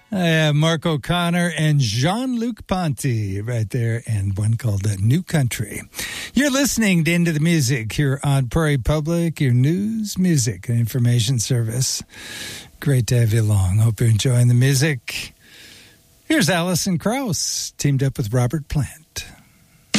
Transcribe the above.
Mark O'Connor and Jean-Luc Ponty right there, and one called New Country. You're listening to Into the Music here on Prairie Public, your news, music, and information service. Great to have you along. Hope you're enjoying the music. Here's Alison Krauss, teamed up with Robert Plant.